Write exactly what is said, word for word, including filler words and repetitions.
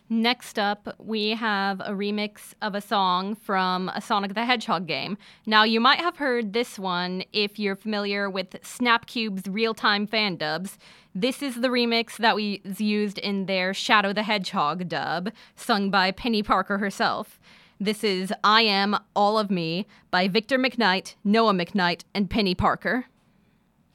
Next up, we have a remix of a song from a Sonic the Hedgehog game. Now, you might have heard this one if you're familiar with Snapcube's real-time fan dubs. This is the remix that was used in their Shadow the Hedgehog dub, sung by Penny Parker herself. This is I Am All of Me by Victor McKnight, Noah McKnight, and Penny Parker.